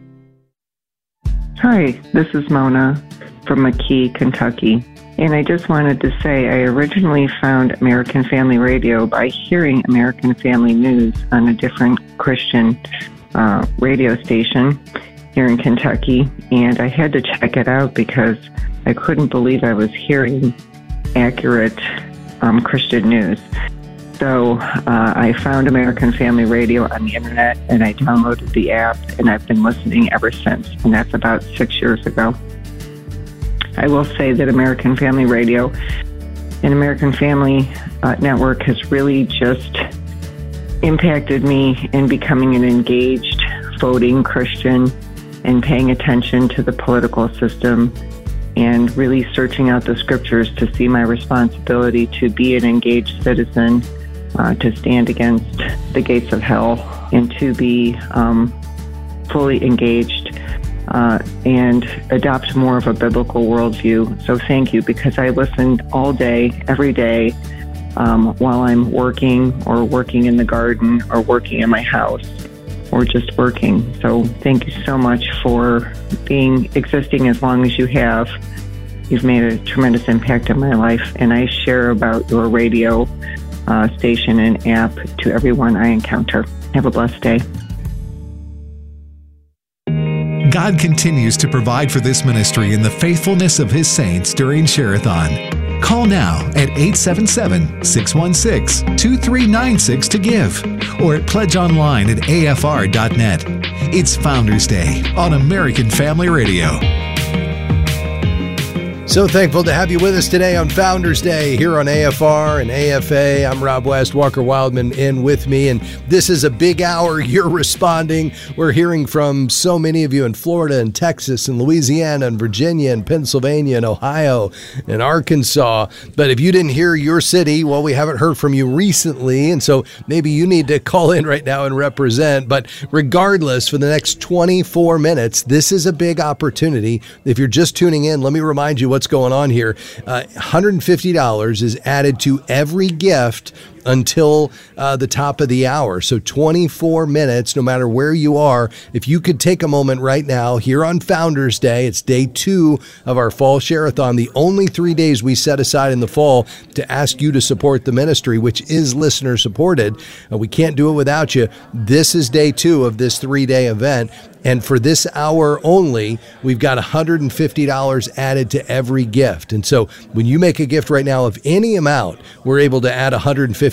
[SPEAKER 25] Hi, this is Mona from McKee, Kentucky. And I just wanted to say I originally found American Family Radio by hearing American Family News on a different Christian uh, radio station here in Kentucky. And I had to check it out because I couldn't believe I was hearing accurate um, Christian news. So uh, I found American Family Radio on the internet, and I downloaded the app, and I've been listening ever since. And that's about six years ago. I will say that American Family Radio and American Family uh, Network has really just impacted me in becoming an engaged, voting Christian and paying attention to the political system and really searching out the scriptures to see my responsibility to be an engaged citizen, uh, to stand against the gates of hell, and to be um, fully engaged Uh, and adopt more of a biblical worldview. So thank you, because I listen all day, every day, um, while I'm working or working in the garden or working in my house or just working. So thank you so much for being existing as long as you have. You've made a tremendous impact in my life, and I share about your radio uh, station and app to everyone I encounter. Have a blessed day.
[SPEAKER 1] God continues to provide for this ministry in the faithfulness of His saints during Share-a-thon. Call now at eight seven seven, six one six, two three nine six to give, or at pledge online at A F R dot net. It's Founders Day on American Family Radio.
[SPEAKER 16] So thankful to have you with us today on Founders Day here on A F R and A F A. I'm Rob West, Walker Wildman in with me, and this is a big hour. You're responding. We're hearing from so many of you in Florida and Texas and Louisiana and Virginia and Pennsylvania and Ohio and Arkansas. But if you didn't hear your city, well, we haven't heard from you recently, and so maybe you need to call in right now and represent. But regardless, for the next twenty-four minutes, this is a big opportunity. If you're just tuning in, let me remind you what's going on here. Uh, one hundred fifty dollars is added to every gift until uh, the top of the hour. So twenty-four minutes, no matter where you are. If you could take a moment right now here on Founders Day, it's day two of our fall Share-a-thon, the only three days we set aside in the fall to ask you to support the ministry, which is listener supported. Uh, we can't do it without you. This is day two of this three-day event. And for this hour only, we've got one hundred fifty dollars added to every gift. And so when you make a gift right now of any amount, we're able to add one hundred fifty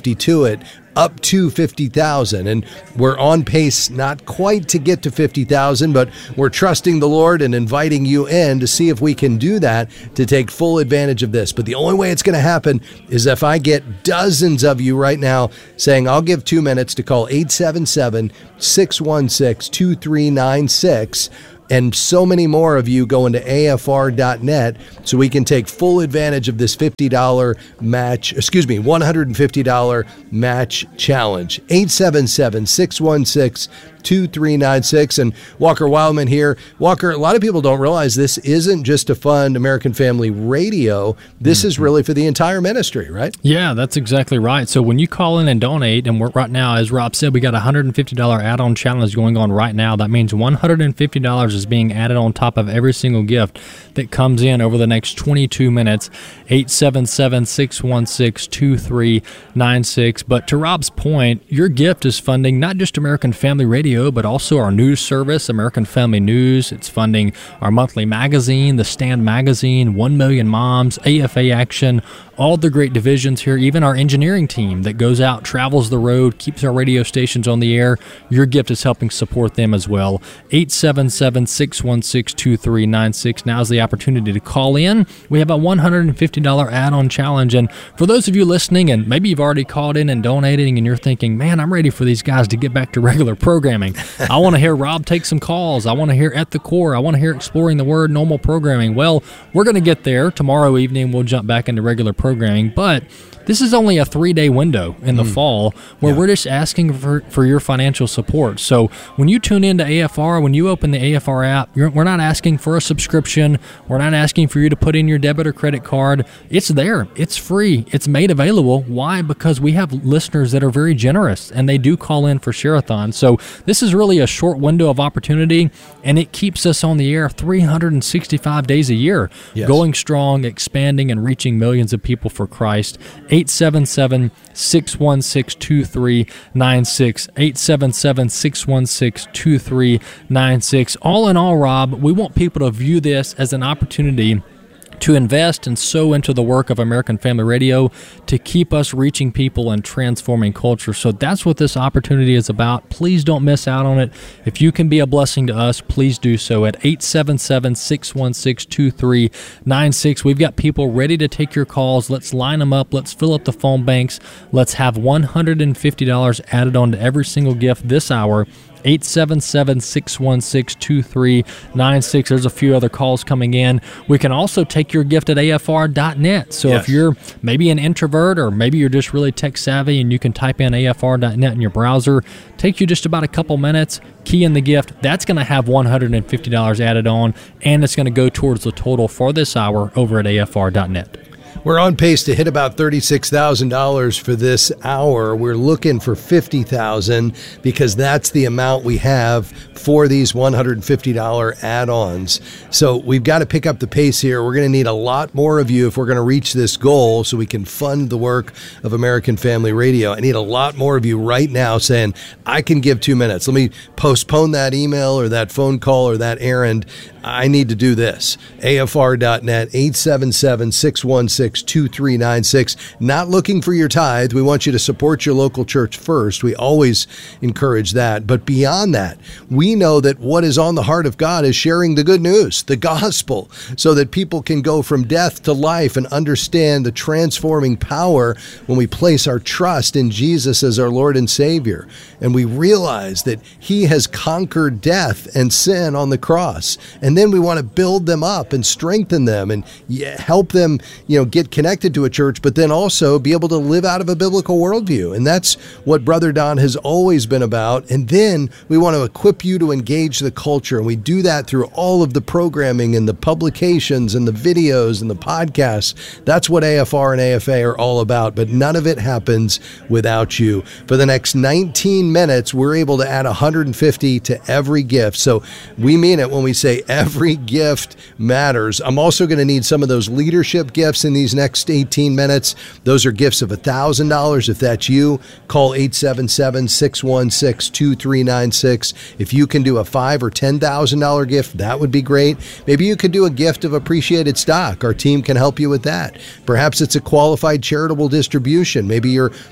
[SPEAKER 16] fifty to it, up to fifty thousand. And we're on pace not quite to get to fifty thousand, but we're trusting the Lord and inviting you in to see if we can do that to take full advantage of this. But the only way it's going to happen is if I get dozens of you right now saying, I'll give two minutes to call eight seven seven, six one six, two three nine six. And so many more of you going to A F R dot net so we can take full advantage of this fifty dollars match, excuse me, one hundred fifty dollars match challenge. eight seven seven, six one six, two three nine six. And Walker Wildman here. Walker, a lot of people don't realize this isn't just to fund American Family Radio. This mm-hmm. is really for the entire ministry, right?
[SPEAKER 17] Yeah, that's exactly right. So when you call in and donate, and we're right now, as Rob said, we got a one hundred fifty dollars add-on challenge going on right now. That means one hundred fifty dollars is being added on top of every single gift that comes in over the next twenty-two minutes. eight seven seven, six one six, two three nine six. But to Rob's point, your gift is funding not just American Family Radio, but also our news service, American Family News. It's funding our monthly magazine, The Stand Magazine, One Million Moms, A F A Action, all the great divisions here, even our engineering team that goes out, travels the road, keeps our radio stations on the air. Your gift is helping support them as well. eight seven seven, six one six, two three nine six. Now's the opportunity to call in. We have a one hundred fifty dollars add-on challenge. And for those of you listening, and maybe you've already called in and donating, and you're thinking, man, I'm ready for these guys to get back to regular programming. I want to hear Rob take some calls. I want to hear At the Core. I want to hear Exploring the Word, normal programming. Well, we're going to get there. Tomorrow evening, we'll jump back into regular programming. But this is only a three-day window in the mm. fall where yeah. we're just asking for, for your financial support. So when you tune into A F R, when you open the A F R app, you're, we're not asking for a subscription. We're not asking for you to put in your debit or credit card. It's there. It's free. It's made available. Why? Because we have listeners that are very generous, and they do call in for Share-a-thon. So this is really a short window of opportunity, and it keeps us on the air three hundred sixty-five days a year, yes. going strong, expanding, and reaching millions of people for Christ. eight seven seven, six one six, two three nine six, eight seven seven, six one six, two three nine six. All in all, Rob, we want people to view this as an opportunity to invest and sow into the work of American Family Radio to keep us reaching people and transforming culture. So that's what this opportunity is about. Please don't miss out on it. If you can be a blessing to us, please do so at eight seven seven, six one six, two three nine six. We've got people ready to take your calls. Let's line them up. Let's fill up the phone banks. Let's have one hundred fifty dollars added on to every single gift this hour. eight seven seven, six one six, two three nine six. There's a few other calls coming in. We can also take your gift at A F R dot net. So yes. if you're maybe an introvert, or maybe you're just really tech savvy and you can type in A F R dot net in your browser, take you just about a couple minutes, key in the gift. That's going to have one hundred fifty dollars added on, and it's going to go towards the total for this hour over at A F R dot net.
[SPEAKER 16] We're on pace to hit about thirty-six thousand dollars for this hour. We're looking for fifty thousand dollars because that's the amount we have for these one hundred fifty dollars add-ons. So we've got to pick up the pace here. We're going to need a lot more of you if we're going to reach this goal so we can fund the work of American Family Radio. I need a lot more of you right now saying, I can give two minutes. Let me postpone that email or that phone call or that errand. I need to do this. A F R dot net, eight seven seven, six one six, two three nine six. Not looking for your tithe. We want you to support your local church first. We always encourage that. But beyond that, we know that what is on the heart of God is sharing the good news, the gospel, so that people can go from death to life and understand the transforming power when we place our trust in Jesus as our Lord and Savior. And we realize that He has conquered death and sin on the cross. And then we want to build them up and strengthen them and help them, you know, get connected to a church, but then also be able to live out of a biblical worldview. And that's what Brother Don has always been about. And then we want to equip you to engage the culture. And we do that through all of the programming and the publications and the videos and the podcasts. That's what A F R and A F A are all about. But none of it happens without you. For the next nineteen minutes, we're able to add one hundred fifty to every gift. So we mean it when we say every gift matters. I'm also going to need some of those leadership gifts in these next eighteen minutes. Those are gifts of one thousand dollars. If that's you, call eight seven seven, six one six, two three nine six. If you can do a five thousand dollars or ten thousand dollars gift, that would be great. Maybe you could do a gift of appreciated stock. Our team can help you with that. Perhaps it's a qualified charitable distribution. Maybe you're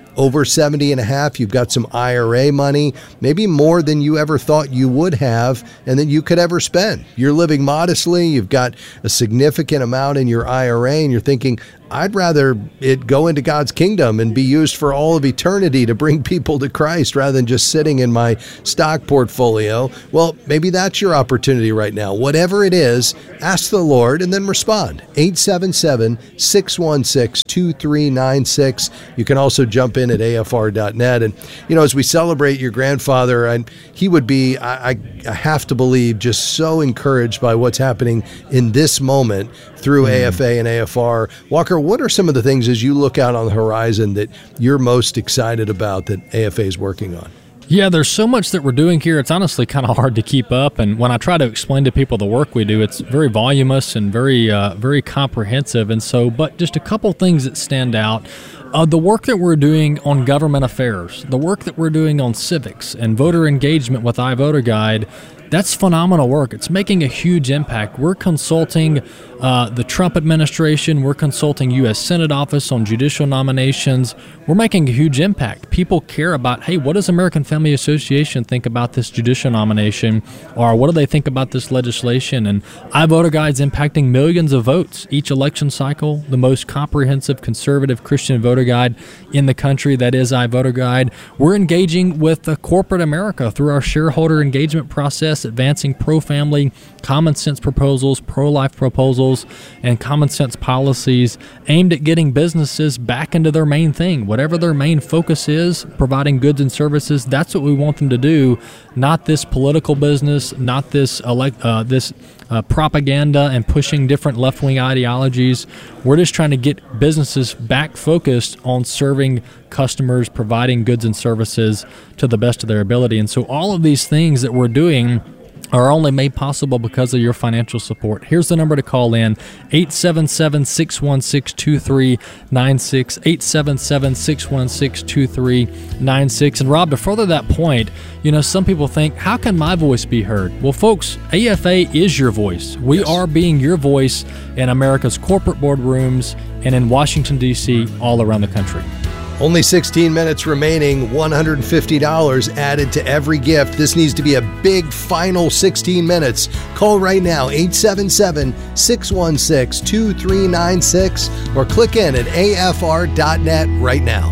[SPEAKER 16] over seventy and a half, you've got some I R A money, maybe more than you ever thought you would have and that you could ever spend. You're living modestly, you've got a significant amount in your I R A, and you're thinking, I'd rather it go into God's kingdom and be used for all of eternity to bring people to Christ rather than just sitting in my stock portfolio. Well, maybe that's your opportunity right now. Whatever it is, ask the Lord and then respond. eight seven seven, six one six, two three nine six. You can also jump in at A F R dot net. And, you know, as we celebrate your grandfather, and he would be, I, I have to believe, just so encouraged by what's happening in this moment through mm. A F A and A F R. Walker, what are some of the things as you look out on the horizon that you're most excited about that A F A is working on?
[SPEAKER 17] Yeah, there's so much that we're doing here. It's honestly kind of hard to keep up. And when I try to explain to people the work we do, it's very voluminous and very, uh, very comprehensive. And so, but just a couple things that stand out. Uh, the work that we're doing on government affairs, the work that we're doing on civics and voter engagement with iVoterGuide, that's phenomenal work. It's making a huge impact. We're consulting uh, the Trump administration. We're consulting U S Senate office on judicial nominations. We're making a huge impact. People care about, hey, what does American Family Association think about this judicial nomination? Or what do they think about this legislation? And iVoterGuide's impacting millions of votes each election cycle, the most comprehensive conservative Christian voter guide in the country. That is iVoterGuide. We're engaging with uh, corporate America through our shareholder engagement process, advancing pro-family, common sense proposals, pro-life proposals, and common sense policies aimed at getting businesses back into their main thing. Whatever their main focus is, providing goods and services, that's what we want them to do, not this political business, not this elect, uh, this uh, propaganda and pushing different left-wing ideologies. We're just trying to get businesses back focused on serving customers, providing goods and services to the best of their ability. And so all of these things that we're doing are only made possible because of your financial support. Here's the number to call in, eight seven seven, six one six, two three nine six, eight seven seven, six one six, two three nine six. And Rob, to further that point, you know, some people think, how can my voice be heard? Well, folks, A F A is your voice. We yes. are being your voice in America's corporate boardrooms and in Washington, D C, all around the country.
[SPEAKER 16] Only sixteen minutes remaining, one hundred fifty dollars added to every gift. This needs to be a big final sixteen minutes. Call right now, eight seven seven, six one six, two three nine six, or click in at A F R dot net right now.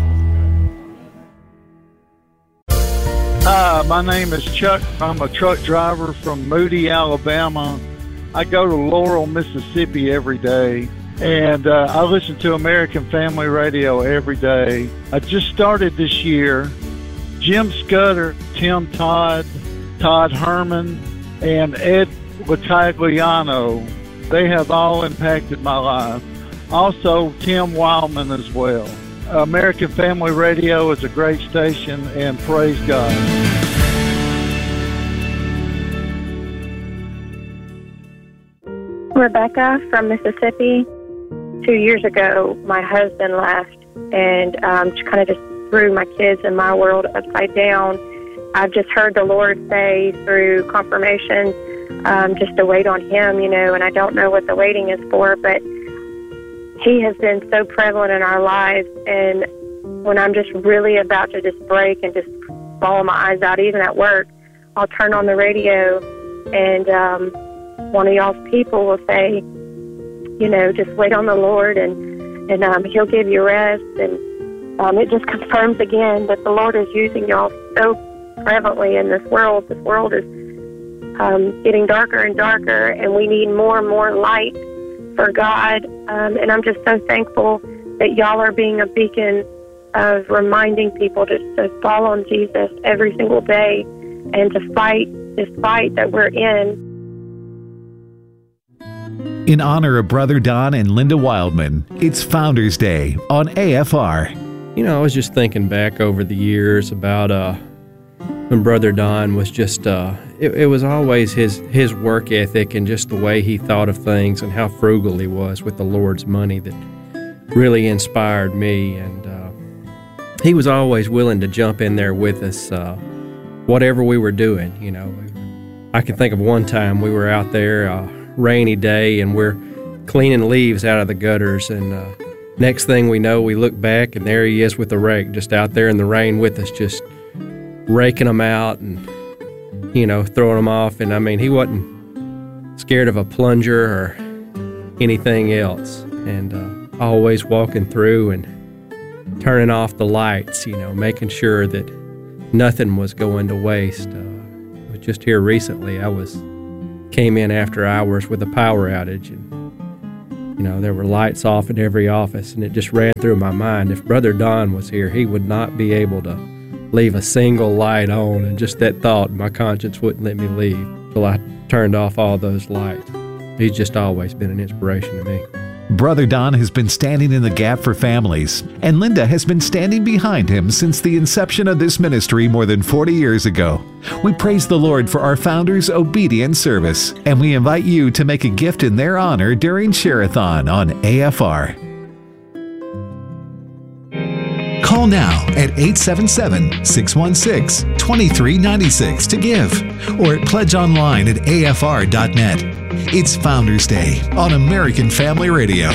[SPEAKER 3] Hi, my name is Chuck. I'm a truck driver from Moody, Alabama. I go to Laurel, Mississippi every day. And uh, I listen to American Family Radio every day. I just started this year. Jim Scudder, Tim Todd, Todd Herman, and Ed Vitagliano, they have all impacted my life. Also, Tim Wildman as well. American Family Radio is a great station, and praise God.
[SPEAKER 8] Rebecca from Mississippi. Two years ago, my husband left and um, kind of just threw my kids and my world upside down. I've just heard the Lord say through confirmation um, just to wait on Him, you know, and I don't know what the waiting is for, but He has been so prevalent in our lives. And when I'm just really about to just break and just bawl my eyes out, even at work, I'll turn on the radio and um, one of y'all's people will say, you know, just wait on the Lord, and, and um, He'll give you rest. And um, it just confirms again that the Lord is using y'all so prevalently in this world. This world is um, getting darker and darker, and we need more and more light for God. Um, and I'm just so thankful that y'all are being a beacon of reminding people to, to follow on Jesus every single day and to fight this fight that we're in.
[SPEAKER 1] In honor of Brother Don and Linda Wildman, it's Founders Day on A F R.
[SPEAKER 9] You know, I was just thinking back over the years about uh, when Brother Don was just, uh, it, it was always his, his work ethic and just the way he thought of things and how frugal he was with the Lord's money that really inspired me. And uh, he was always willing to jump in there with us, uh, whatever we were doing. You know, I can think of one time we were out there, uh, rainy day, and we're cleaning leaves out of the gutters, and uh, Next thing we know, we look back, and there he is with the rake, just out there in the rain with us, just raking them out and, you know, throwing them off. And, I mean, he wasn't scared of a plunger or anything else. And uh, always walking through and turning off the lights, you know, making sure that nothing was going to waste. Uh, but just here recently, I was came in after hours with a power outage, and you know, there were lights off in every office, and it just ran through my mind. If Brother Don was here, he would not be able to leave a single light on, and just that thought, my conscience wouldn't let me leave till I turned off all those lights. He's just always been an inspiration to me.
[SPEAKER 1] Brother Don has been standing in the gap for families, and Linda has been standing behind him since the inception of this ministry more than forty years ago. We praise the Lord for our founders' obedient service, and we invite you to make a gift in their honor during Share-a-thon on A F R.
[SPEAKER 6] Call now at eight seven seven, six one six, two three nine six to give, or pledge online at A F R dot net. It's Founders Day on American Family Radio.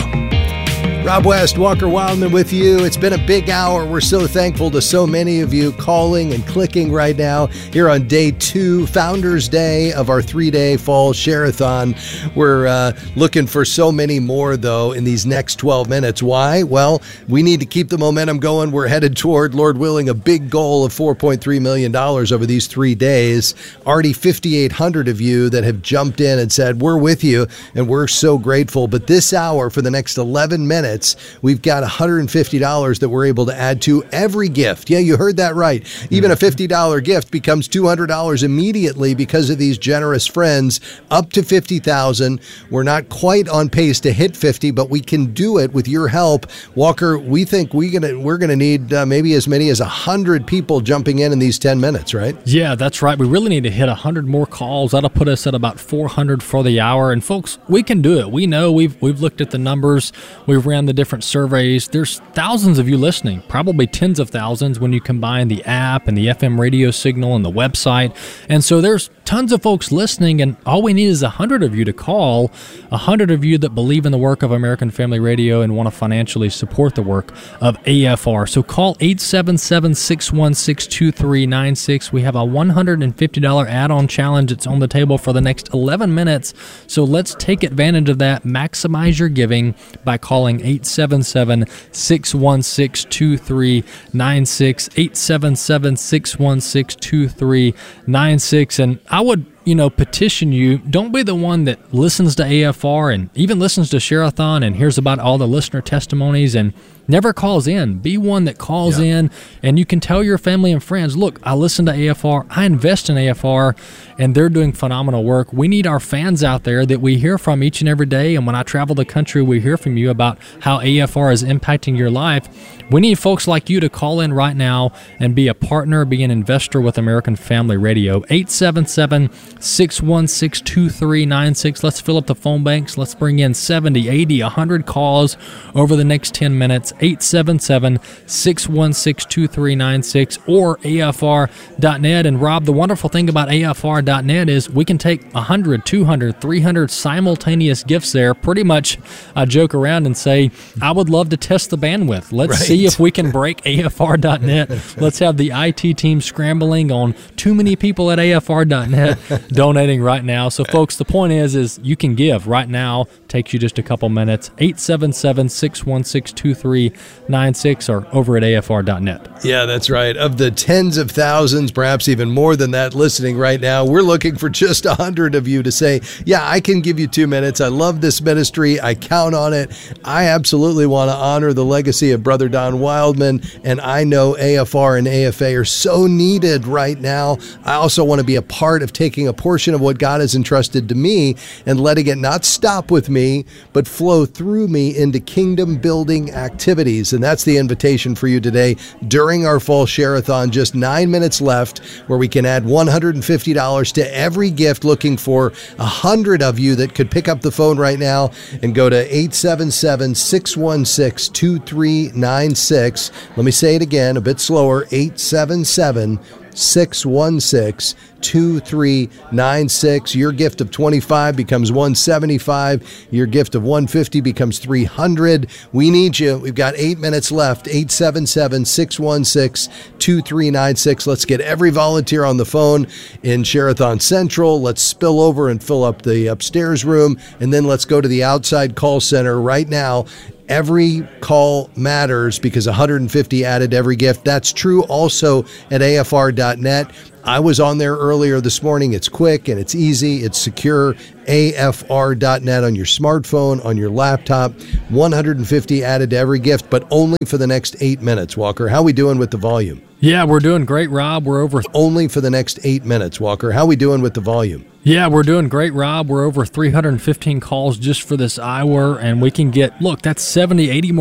[SPEAKER 16] Rob West, Walker Wildman with you. It's been a big hour. We're so thankful to so many of you calling and clicking right now here on day two, Founders Day of our three-day fall Share-a-thon. We're uh, looking for so many more, though, in these next twelve minutes. Why? Well, we need to keep the momentum going. We're headed toward, Lord willing, a big goal of four point three million dollars over these three days. Already fifty-eight hundred of you that have jumped in and said, we're with you, and we're so grateful. But this hour, for the next eleven minutes, we've got one hundred fifty dollars that we're able to add to every gift. Yeah, you heard that right. Even a fifty dollars gift becomes two hundred dollars immediately because of these generous friends. Up to fifty thousand dollars. We're not quite on pace to hit fifty, but we can do it with your help. Walker, we think we gonna, we're going to need uh, maybe as many as one hundred people jumping in in these ten minutes, right?
[SPEAKER 17] Yeah, that's right. We really need to hit one hundred more calls. That'll put us at about four hundred for the hour. And folks, we can do it. We know we've we've looked at the numbers. We've ran the different surveys. There's thousands of you listening, probably tens of thousands when you combine the app and the F M radio signal and the website. And so there's tons of folks listening, and all we need is one hundred of you to call, one hundred of you that believe in the work of American Family Radio and want to financially support the work of A F R. So call eight seven seven, six one six, two three nine six. We have a one hundred fifty dollars add-on challenge. It's on the table for the next eleven minutes. So let's take advantage of that. Maximize your giving by calling eight seven seven, six one six, two three nine six, eight seven seven, six one six, two three nine six. And I would, you know, petition you, don't be the one that listens to A F R and even listens to Share-a-thon and hears about all the listener testimonies and never calls in. Be one that calls yeah. in, and you can tell your family and friends, look, I listen to A F R, I invest in A F R, and they're doing phenomenal work. We need our fans out there that we hear from each and every day, and when I travel the country, we hear from you about how A F R is impacting your life. We need folks like you to call in right now and be a partner, be an investor with American Family Radio. eight seven seven, six one six, two three nine six. Let's fill up the phone banks. Let's bring in seventy, eighty, one hundred calls over the next ten minutes. eight seven seven, six one six, two three nine six or A F R dot net. And Rob, the wonderful thing about A F R dot net is we can take one hundred, two hundred, three hundred simultaneous gifts there. Pretty much I joke around and say, I would love to test the bandwidth. Let's right. see if we can break A F R dot net. Let's have the I T team scrambling on too many people at A F R dot net donating right now. So folks, the point is, is you can give right now. Takes you just a couple minutes. eight seven seven, six one six, two three nine six or over at A F R dot net.
[SPEAKER 16] Yeah, that's right. Of the tens of thousands, perhaps even more than that listening right now, we're looking for just one hundred of you to say, yeah, I can give you two minutes. I love this ministry. I count on it. I absolutely want to honor the legacy of Brother Don Wildman, and I know A F R and A F A are so needed right now. I also want to be a part of taking a portion of what God has entrusted to me and letting it not stop with me, but flow through me into kingdom building activities. And that's the invitation for you today during our fall Share-a-thon. Just nine minutes left where we can add one hundred fifty dollars to every gift, looking for one hundred of you that could pick up the phone right now and go to eight seven seven, six one six, two three nine six. Let me say it again, a bit slower, eight seven seven, six one six, two three nine six. Your gift of twenty-five becomes one hundred seventy-five dollars. Your gift of one hundred fifty dollars becomes three hundred dollars. We need you. We've got eight minutes left. eight seven seven, six one six, two three nine six. Let's get every volunteer on the phone in Sherathon Central. Let's spill over and fill up the upstairs room, and then let's go to the outside call center right now. Every call matters because one hundred fifty added every gift. That's true also at A F R dot net. I was on there earlier this morning. It's quick and it's easy. It's secure. A F R dot net on your smartphone, on your laptop. one hundred fifty added to every gift, but only for the next eight minutes. Walker, how we doing with the volume?
[SPEAKER 17] Yeah, we're doing great, Rob. We're over...
[SPEAKER 16] Only for the next eight minutes, Walker. How we doing with the volume?
[SPEAKER 17] Yeah, we're doing great, Rob. We're over three hundred fifteen calls just for this hour, and we can get... Look, that's seventy, eighty more